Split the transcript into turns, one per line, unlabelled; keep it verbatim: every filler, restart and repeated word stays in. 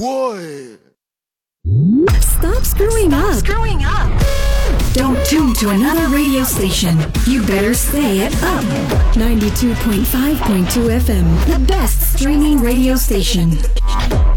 Boy.
Stop screwing
Stop
up.
screwing up.
Don't tune to another radio station. You better stay at Up. ninety-two point five point two F M, the best streaming radio station.